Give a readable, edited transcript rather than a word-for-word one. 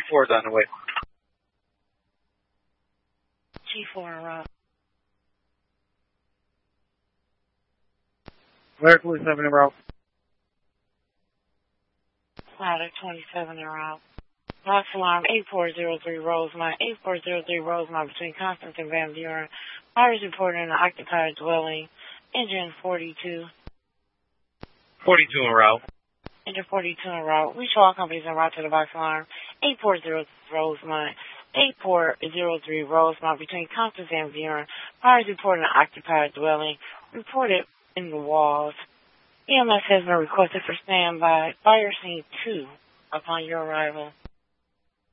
4 is on the way. G4 en route. American 7 en route. Ladder 27 en route. Box alarm 8403 Rosemont. 8403 Rosemont between Constance and Van Buren. Fires reported in an occupied dwelling. Engine 42. 42 en route. Engine 42 en route. Reach all companies en route to the box alarm 8403 Rosemont. 8403 Rosemont between Constance and Van Buren. Fires reported in an occupied dwelling. Reported in the walls. EMS has been requested for standby. Fire scene 2 upon your arrival.